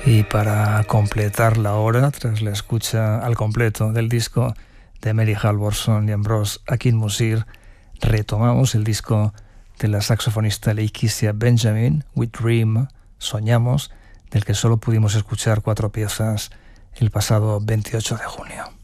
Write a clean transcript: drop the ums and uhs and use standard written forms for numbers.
Y para completar la hora, tras la escucha al completo del disco de Mary Halvorson y Ambroise Akin-Musir, retomamos el disco de la saxofonista Lakecia Benjamin, We Dream, Soñamos, del que solo pudimos escuchar 4 piezas el pasado 28 de junio.